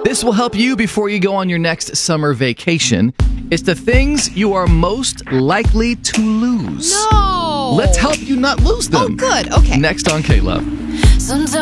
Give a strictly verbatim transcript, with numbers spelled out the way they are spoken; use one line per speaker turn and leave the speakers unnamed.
This will help you before you go on your next summer vacation. It's the things you are most likely to lose.
No.
Let's help you not lose them.
Oh, good. Okay.
Next on K-Love.
Sometimes